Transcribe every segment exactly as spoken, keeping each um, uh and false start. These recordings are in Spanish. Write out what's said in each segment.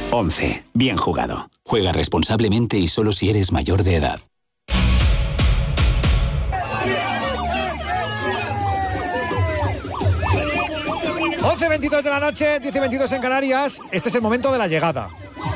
once. Bien jugado. Juega responsablemente y solo si eres mayor de edad. once veintidós de la noche, diez y veintidós en Canarias. Este es el momento de la llegada.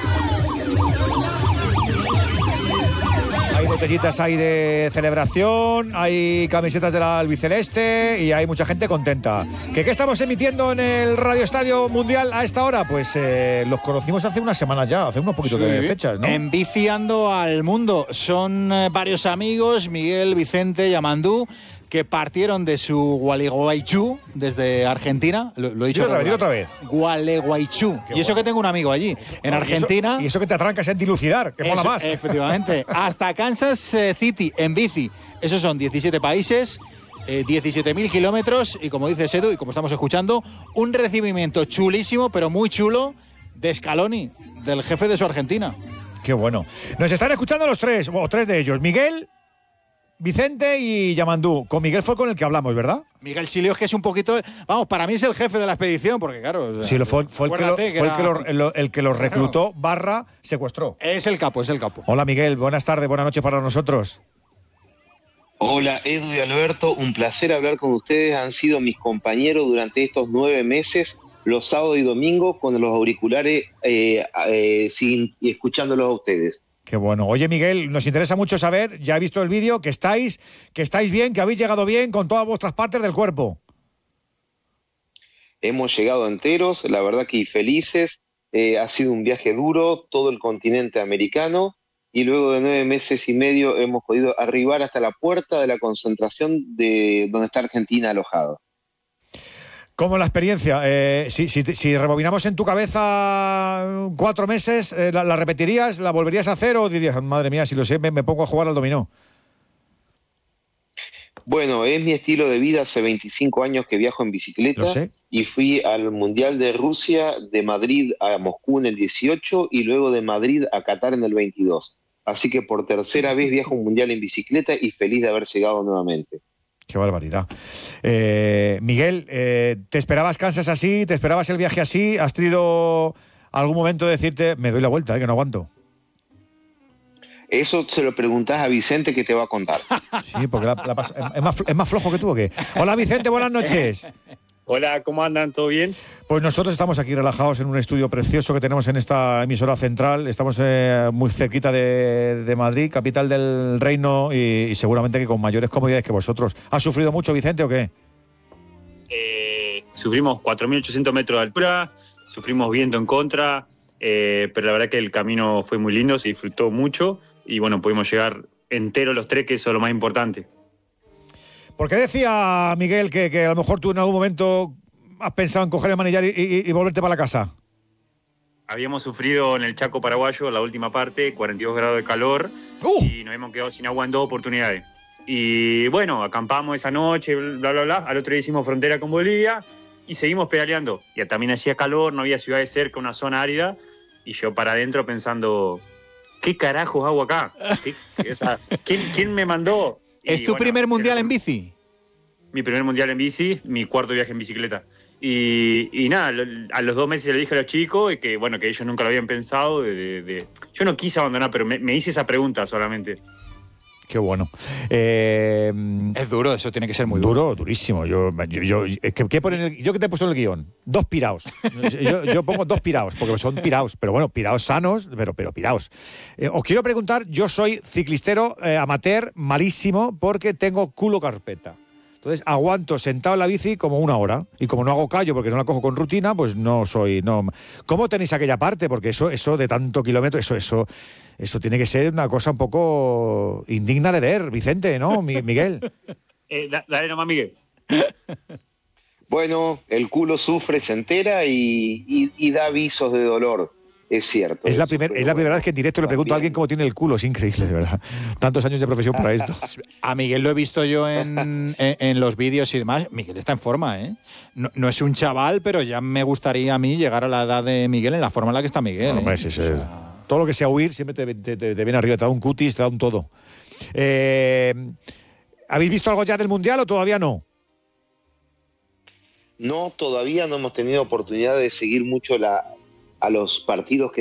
Hay botellitas ahí de celebración, hay camisetas del albiceleste y hay mucha gente contenta. ¿Qué, qué estamos emitiendo en el Radio Estadio Mundial a esta hora? Pues eh, los conocimos hace unas semanas ya, hace unos poquitos sí. de fechas, ¿no? Enviciando al mundo. Son eh, varios amigos, Miguel, Vicente, Yamandú, que partieron de su Gualeguaychú desde Argentina. Lo, lo he dicho otra vez, otra vez. Gualeguaychú. Y eso que tengo un amigo allí, en Argentina. Y eso, y eso que te atrancas en dilucidar, que eso, mola más. Efectivamente. Hasta Kansas City en bici. Esos son diecisiete países, eh, diecisiete mil kilómetros. Y como dice Edu, y como estamos escuchando, un recibimiento chulísimo, pero muy chulo, de Scaloni, del jefe de su Argentina. Qué bueno. Nos están escuchando los tres, o tres de ellos. Miguel, Vicente y Yamandú. Con Miguel fue con el que hablamos, ¿verdad? Miguel Silios, que es un poquito... Vamos, para mí es el jefe de la expedición, porque claro... O sea, sí, lo fue, fue, el que, lo, que fue era... el, que lo, el, el que lo reclutó, claro. barra secuestró. Es el capo, es el capo. Hola Miguel, buenas tardes, buenas noches para nosotros. Hola Edu y Alberto, un placer hablar con ustedes. Han sido mis compañeros durante estos nueve meses, los sábados y domingos, con los auriculares eh, eh, sin, y escuchándolos a ustedes. Qué bueno. Oye, Miguel, nos interesa mucho saber, ya he visto el vídeo, que estáis, que estáis bien, que habéis llegado bien con todas vuestras partes del cuerpo. Hemos llegado enteros, la verdad que felices. Eh, ha sido un viaje duro, todo el continente americano, y luego de nueve meses y medio hemos podido arribar hasta la puerta de la concentración de donde está Argentina alojado. ¿Cómo la experiencia? Eh, si, si, si rebobinamos en tu cabeza cuatro meses, eh, ¿la, ¿la repetirías? ¿La volverías a hacer o dirías, madre mía, si lo sé, me, me pongo a jugar al dominó? Bueno, es mi estilo de vida. Hace veinticinco años que viajo en bicicleta. Lo sé. Y fui al Mundial de Rusia, de Madrid a Moscú en el dieciocho y luego de Madrid a Qatar en el veintidós. Así que por tercera vez viajo un Mundial en bicicleta y feliz de haber llegado nuevamente. Qué barbaridad. Eh, Miguel, eh, ¿te esperabas Kansas así? ¿Te esperabas el viaje así? ¿Has tenido algún momento de decirte, me doy la vuelta, eh, que no aguanto? Eso se lo preguntás a Vicente, que te va a contar. Sí, porque la, la, es, más, es más flojo que tú, ¿o qué? Hola Vicente, buenas noches. Hola, ¿cómo andan? ¿Todo bien? Pues nosotros estamos aquí relajados en un estudio precioso que tenemos en esta emisora central. Estamos eh, muy cerquita de, de Madrid, capital del reino, y, y seguramente que con mayores comodidades que vosotros. ¿Has sufrido mucho, Vicente, o qué? Eh, sufrimos cuatro mil ochocientos metros de altura, sufrimos viento en contra, eh, pero la verdad que el camino fue muy lindo, se disfrutó mucho y bueno, pudimos llegar enteros los tres, que eso es lo más importante. ¿Por qué decía Miguel que, que a lo mejor tú en algún momento has pensado en coger el manillar y, y, y volverte para la casa? Habíamos sufrido en el Chaco paraguayo, la última parte, cuarenta y dos grados de calor, uh. y nos hemos quedado sin agua en dos oportunidades. Y bueno, acampamos esa noche, bla, bla, bla. Al otro día hicimos frontera con Bolivia y seguimos pedaleando. Y también hacía calor, no había ciudades cerca, una zona árida. Y yo para adentro pensando, ¿qué carajos hago acá? ¿Qué, o sea, ¿quién, ¿Quién me mandó? ¿Es y, tu bueno, primer mundial en bici? Mi primer mundial en bici, mi cuarto viaje en bicicleta. Y, y nada, a los dos meses le dije a los chicos que bueno, que ellos nunca lo habían pensado. De, de, de... Yo no quise abandonar, pero me, me hice esa pregunta solamente. Qué bueno. Eh, es duro, eso tiene que ser muy duro. Duro, durísimo. Yo, yo, yo, ¿qué, qué pone el, yo que te he puesto en el guión, dos piraos. Yo, yo pongo dos piraos, porque son piraos, pero bueno, piraos sanos, pero, pero piraos. Eh, os quiero preguntar, yo soy ciclistero eh, amateur, malísimo, porque tengo culo carpeta. Entonces aguanto sentado en la bici como una hora, y como no hago callo porque no la cojo con rutina, pues no soy... no. ¿Cómo tenéis aquella parte? Porque eso, eso de tanto kilómetro, eso, eso, eso tiene que ser una cosa un poco indigna de ver, Vicente, ¿no, Miguel? eh, dale nomás, Miguel. Bueno, el culo sufre, se entera y, y, y da avisos de dolor. Es cierto. Es la, primer, es la primera vez que en directo le pregunto a alguien cómo tiene el culo. Es increíble, de verdad. Tantos años de profesión para esto. A Miguel lo he visto yo en, en, en los vídeos y demás. Miguel está en forma, ¿eh? No, no es un chaval, pero ya me gustaría a mí llegar a la edad de Miguel en la forma en la que está Miguel. Bueno, ¿eh? es, es, o sea... Todo lo que sea huir siempre te, te, te, te viene arriba. Te da un cutis, te da un todo. Eh, ¿Habéis visto algo ya del Mundial o todavía no? No, todavía no hemos tenido oportunidad de seguir mucho la, a los partidos que